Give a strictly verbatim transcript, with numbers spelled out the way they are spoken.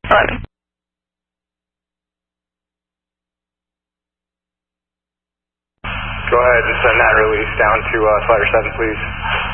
eleven. Go ahead and send that release down to uh, Slider seven, please.